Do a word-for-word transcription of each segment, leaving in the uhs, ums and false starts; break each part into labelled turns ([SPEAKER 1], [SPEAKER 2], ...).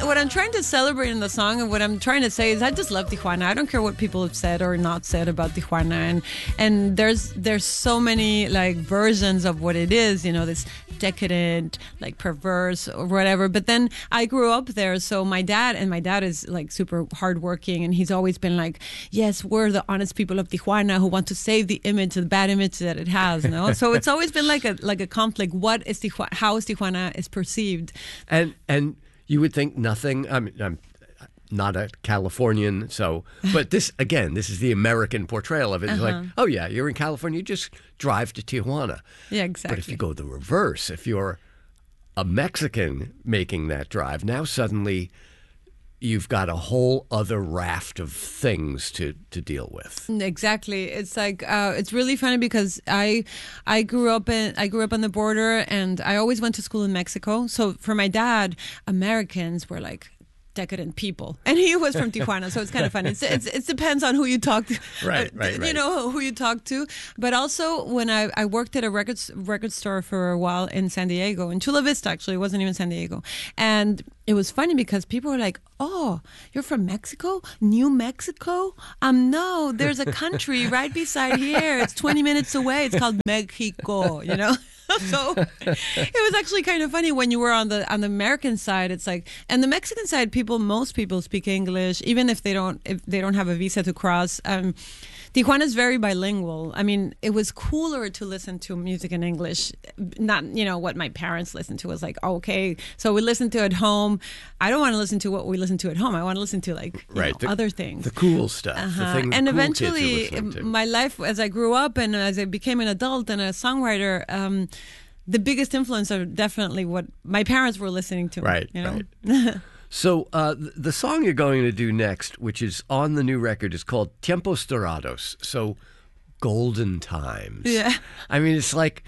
[SPEAKER 1] what I'm trying to celebrate in the song, and what I'm trying to say is, I just love Tijuana. I don't care what people have said or not said about Tijuana, and and there's there's so many like versions of what it is. You know, this decadent, like perverse or whatever. But then I grew up there, so my dad and my dad is like super hardworking, and he's always been like, yes, we're the honest people of Tijuana who want to save the image, the bad image that it has. No, so it's always been like a like a conflict. What is Tijuana? How is Tijuana is perceived?
[SPEAKER 2] And and you would think nothing. I mean, I'm not a Californian, so but this again, this is the American portrayal of it. It's
[SPEAKER 1] Uh-huh.
[SPEAKER 2] like, oh yeah, you're in California, you just drive to Tijuana.
[SPEAKER 1] Yeah, exactly.
[SPEAKER 2] But if you go the reverse, if you're a Mexican making that drive, now suddenly you've got a whole other raft of things to, to deal with.
[SPEAKER 1] Exactly. It's like uh, it's really funny because I I grew up in I grew up on the border, and I always went to school in Mexico. So for my dad, Americans were like decadent people, and he was from Tijuana, so it's kind of funny. It's, it's, it depends on who you talk to,
[SPEAKER 2] right, right,
[SPEAKER 1] you
[SPEAKER 2] right.
[SPEAKER 1] know, who you talk to. But also, when I, I worked at a record record store for a while in San Diego, in Chula Vista, actually, it wasn't even San Diego, and it was funny because people were like, "Oh, you're from Mexico, New Mexico? Um, no, there's a country right beside here. It's twenty minutes away. It's called Mexico." You know. So it was actually kind of funny when you were on the on the American side. It's like, and the Mexican side, people, most people speak English, even if they don't if they don't have a visa to cross. Um, Tijuana is very bilingual. I mean, it was cooler to listen to music in English. Not, you know, what my parents listened to was like, okay, so we listen to at home. I don't want to listen to what we listen to at home. I want to listen to like you
[SPEAKER 2] right.
[SPEAKER 1] know,
[SPEAKER 2] the,
[SPEAKER 1] other things.
[SPEAKER 2] The cool stuff.
[SPEAKER 1] Uh-huh.
[SPEAKER 2] The thing
[SPEAKER 1] and
[SPEAKER 2] the cool
[SPEAKER 1] eventually,
[SPEAKER 2] kids are listening to.
[SPEAKER 1] my life as I grew up and as I became an adult and a songwriter, um, the biggest influence are definitely what my parents were listening to.
[SPEAKER 2] Right,
[SPEAKER 1] you know?
[SPEAKER 2] right. So uh, the song you're going to do next, which is on the new record, is called Tiempos Dorados. So golden times.
[SPEAKER 1] Yeah.
[SPEAKER 2] I mean, it's like,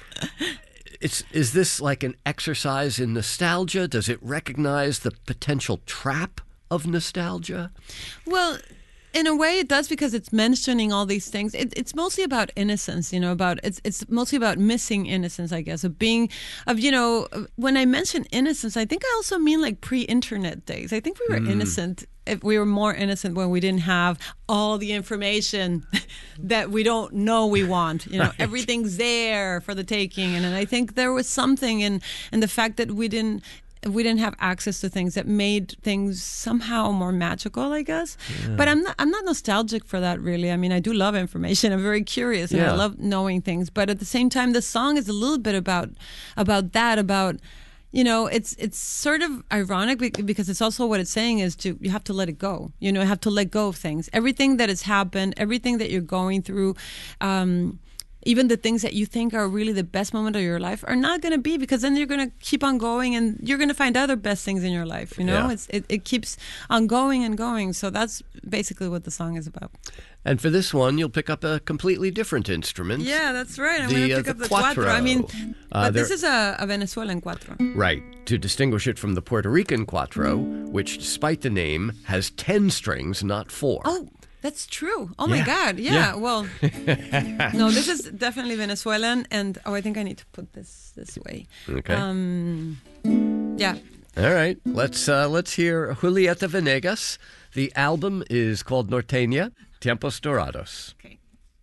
[SPEAKER 2] it's is this like an exercise in nostalgia? Does it recognize the potential trap of nostalgia?
[SPEAKER 1] Well, in a way, it does, because it's mentioning all these things. It, it's mostly about innocence, you know. About it's it's mostly about missing innocence, I guess, of being, of you know. When I mention innocence, I think I also mean like pre-internet days. I think we were mm. innocent. If we were more innocent when we didn't have all the information that we don't know we want. You know, right. Everything's there for the taking, and, and I think there was something in in the fact that we didn't. We didn't have access to things that made things somehow more magical, I guess. Yeah. But I'm not, I'm not nostalgic for that, really. I mean, I do love information. I'm very curious, and yeah. I love knowing things. But at the same time, the song is a little bit about about that, about, you know, it's it's sort of ironic because it's also what it's saying is to you have to let it go. You know, you have to let go of things. Everything that has happened, everything that you're going through, um, even the things that you think are really the best moment of your life are not going to be, because then you're going to keep on going and you're going to find other best things in your life. You know, yeah. it's it, it keeps on going and going. So that's basically what the song is about.
[SPEAKER 2] And for this one, you'll pick up a completely different instrument.
[SPEAKER 1] Yeah, that's right. I'm
[SPEAKER 2] the,
[SPEAKER 1] going to
[SPEAKER 2] uh,
[SPEAKER 1] pick
[SPEAKER 2] the
[SPEAKER 1] up the
[SPEAKER 2] cuatro.
[SPEAKER 1] cuatro. I mean,
[SPEAKER 2] uh,
[SPEAKER 1] but this is a, a Venezuelan cuatro.
[SPEAKER 2] Right, to distinguish it from the Puerto Rican cuatro, which, despite the name, has ten strings, not four.
[SPEAKER 1] Oh. That's true. Oh,
[SPEAKER 2] yeah.
[SPEAKER 1] my God. Yeah,
[SPEAKER 2] yeah.
[SPEAKER 1] well, no, this is definitely Venezuelan. And, oh, I think I need to put this this way.
[SPEAKER 2] Okay.
[SPEAKER 1] Um, yeah.
[SPEAKER 2] All right. Let's, uh, let's hear Julieta Venegas. The album is called Norteña, Tiempos Dorados.
[SPEAKER 1] Okay.